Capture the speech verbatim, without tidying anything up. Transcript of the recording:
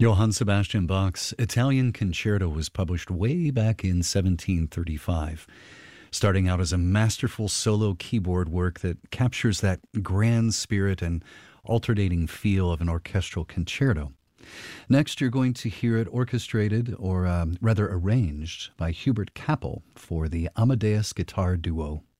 Johann Sebastian Bach's Italian Concerto was published way back in seventeen thirty-five, starting out as a masterful solo keyboard work that captures that grand spirit and alternating feel of an orchestral concerto. Next, you're going to hear it orchestrated, or um, rather arranged, by Hubert Kappel for the Amadeus Guitar Duo.